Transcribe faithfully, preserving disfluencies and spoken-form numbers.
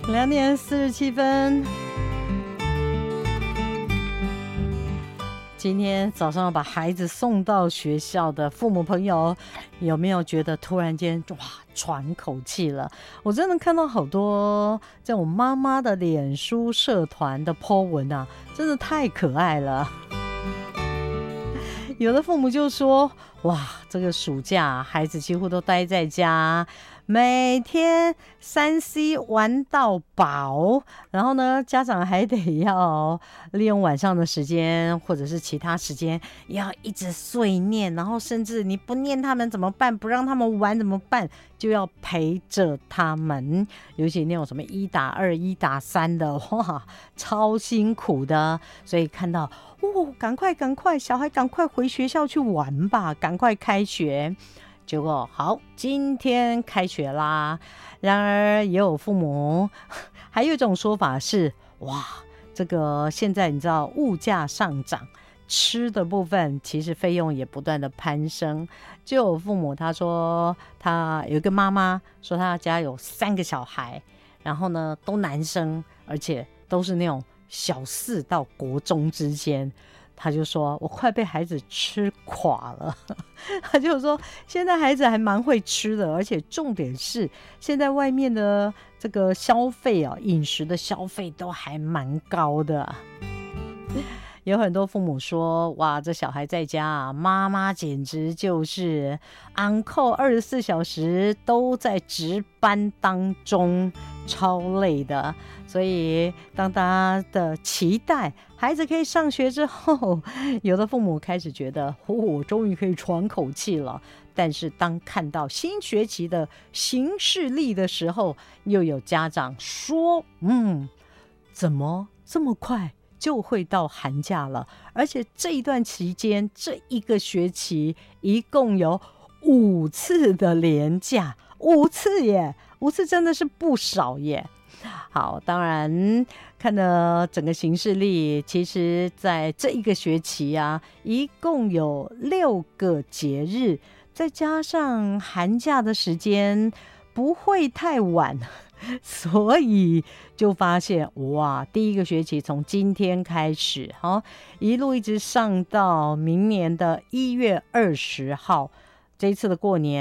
两点四十七分。今天早上把孩子送到学校的父母朋友，有没有觉得突然间哇喘口气了？我真的看到好多在我妈妈的脸书社团的 po 文啊，真的太可爱了。有的父母就说，哇，这个暑假孩子几乎都待在家，每天三 C 玩到饱，然后呢，家长还得要利用晚上的时间或者是其他时间，要一直碎念，然后甚至你不念他们怎么办？不让他们玩怎么办？就要陪着他们，尤其那种什么一打二、一打三的，哇，超辛苦的。所以看到，哦，赶快赶快，小孩赶快回学校去玩吧，赶快开学。结果好，今天开学啦。然而也有父母，还有一种说法是，哇，这个现在你知道物价上涨，吃的部分其实费用也不断的攀升。就有父母他说，他有一个妈妈说，他家有三个小孩，然后呢都男生，而且都是那种小四到国中之间。他就说，我快被孩子吃垮了。他就说，现在孩子还蛮会吃的，而且重点是现在外面的这个消费啊，饮食的消费都还蛮高的。有很多父母说，哇，这小孩在家啊，妈妈简直就是 on call 二十四小时都在值班当中，超累的。所以当大家的期待孩子可以上学之后，有的父母开始觉得，哦，我终于可以喘口气了。但是当看到新学期的行事历的时候，又有家长说，嗯，怎么这么快就会到寒假了？而且这一段期间，这一个学期一共有五次的连假，五次耶，五次真的是不少耶。好，当然看了整个行事历，其实在这一个学期啊，一共有六个节日，再加上寒假的时间不会太晚，所以就发现哇，第一个学期从今天开始，好，一路一直上到明年的一月二十号，这一次的过年